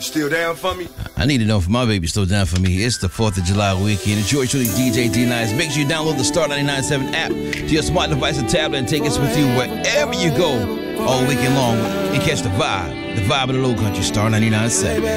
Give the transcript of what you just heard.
Still down for me? I need to know if my baby's still down for me. It's the 4th of July weekend. It's yours truly, DJ D-Nice. Make sure you download the Star 99.7 app to your smart device and tablet and take us with you wherever you go all weekend long and catch the vibe of the low country, Star 99.7.